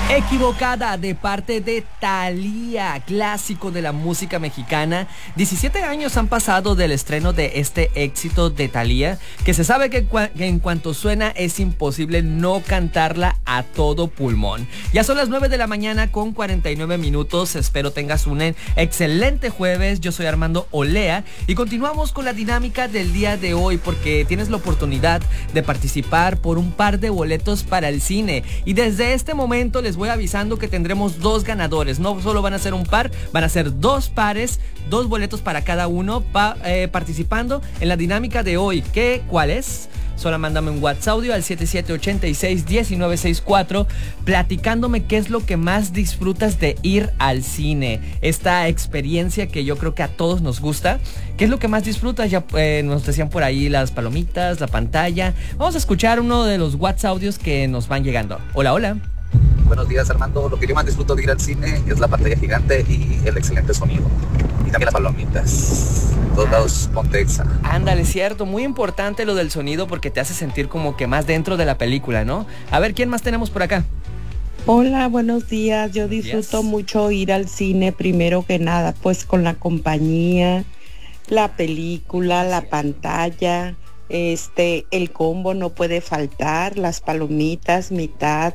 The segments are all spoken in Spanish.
Equivocada de parte de Thalía, clásico de la música mexicana. 17 años han pasado del estreno de este éxito de Thalía, que se sabe que en cuanto suena es imposible no cantarla a todo pulmón. Ya son las 9 de la mañana con 49 minutos. Espero tengas un excelente jueves. Yo soy Armando Olea y continuamos con la dinámica del día de hoy, porque tienes la oportunidad de participar por un par de boletos para el cine. Y desde este momento les voy avisando que tendremos dos ganadores. No solo van a ser un par, van a ser dos pares, dos boletos para cada uno participando en la dinámica de hoy. ¿Cuál es? Solo mándame un WhatsApp audio al 7786-1964 platicándome qué es lo que más disfrutas de ir al cine. Esta experiencia que yo creo que a todos nos gusta. ¿Qué es lo que más disfrutas? Ya nos decían por ahí las palomitas, la pantalla. Vamos a escuchar uno de los WhatsApp audios que nos van llegando. Hola, hola. Buenos días, Armando. Lo que yo más disfruto de ir al cine es la pantalla gigante y el excelente sonido. Y también las palomitas. Todos lados, ponte Exa. Ándale, cierto. Muy importante lo del sonido porque te hace sentir como que más dentro de la película, ¿no? A ver, ¿quién más tenemos por acá? Hola, buenos días. Yo disfruto mucho ir al cine, primero que nada, pues con la compañía, la película, la pantalla, el combo no puede faltar, las palomitas, mitad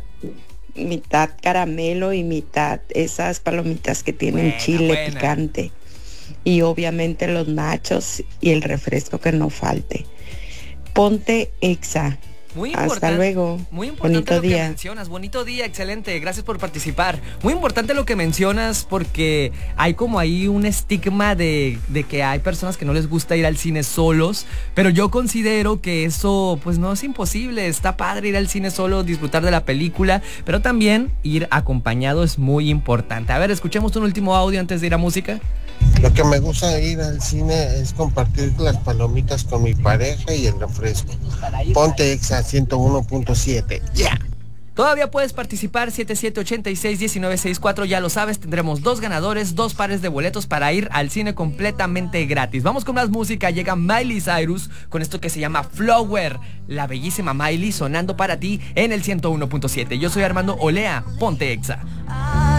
caramelo y mitad esas palomitas que tienen chile picante, y obviamente los nachos y el refresco que no falte. Ponte Exa. Muy importante. Hasta luego. Muy importante bonito lo día. que mencionas. Bonito día, excelente. Gracias por participar. Muy importante lo que mencionas, porque hay como ahí un estigma de que hay personas que no les gusta ir al cine solos, pero yo considero que eso pues no es imposible. Está padre ir al cine solo, disfrutar de la película, pero también ir acompañado es muy importante. A ver, escuchemos un último audio antes de ir a música. Lo que me gusta de ir al cine es compartir las palomitas con mi pareja y el refresco. Ponte Exa 101.7. ¡Ya! Todavía puedes participar, 7786-1964, ya lo sabes, tendremos dos ganadores, dos pares de boletos para ir al cine completamente gratis. Vamos con más música, llega Miley Cyrus con esto que se llama Flower, la bellísima Miley sonando para ti en el 101.7. Yo soy Armando Olea, ponte Exa.